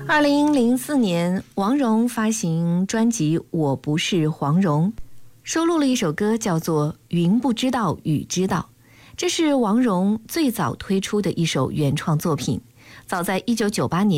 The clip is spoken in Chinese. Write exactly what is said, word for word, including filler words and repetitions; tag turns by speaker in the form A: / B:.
A: 二零零四年，王蓉发行专辑《我不是黄蓉》，收录了一首歌叫做《云不知道雨知道》，这是王蓉最早推出的一首原创作品。早在一九九八年